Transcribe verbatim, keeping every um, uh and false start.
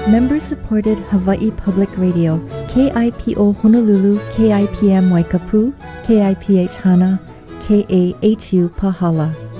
Member-supported Hawaii Public Radio, K I P O Honolulu, K I P M Waikapu, K I P H Hana, K A H U Pahala.